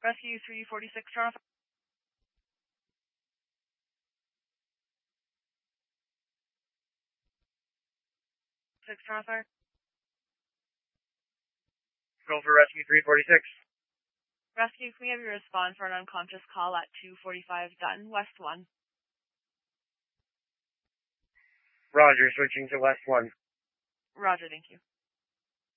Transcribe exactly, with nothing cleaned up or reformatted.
Rescue three forty-six, Toronto. six, Toronto. Go for Rescue three forty-six. Rescue, can we have you respond for an unconscious call at two forty-five Dutton, West one? Roger, switching to West one. Roger, thank you.